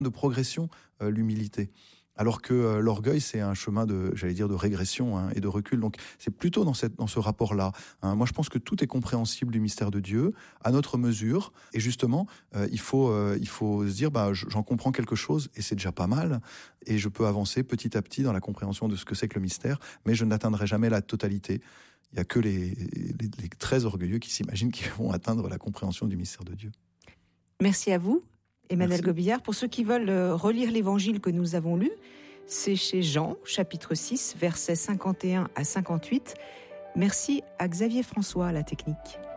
de progression, l'humilité. Alors que l'orgueil, c'est un chemin de régression et de recul. Donc c'est plutôt dans ce rapport-là. Moi, je pense que tout est compréhensible du mystère de Dieu à notre mesure. Et justement, il faut se dire, j'en comprends quelque chose et c'est déjà pas mal. Et je peux avancer petit à petit dans la compréhension de ce que c'est que le mystère, mais je n'atteindrai jamais la totalité. Il y a que les très orgueilleux qui s'imaginent qu'ils vont atteindre la compréhension du mystère de Dieu. Merci à vous, Emmanuel Gobillard. Pour ceux qui veulent relire l'évangile que nous avons lu, c'est chez Jean, chapitre 6, versets 51 à 58. Merci à Xavier François à la technique.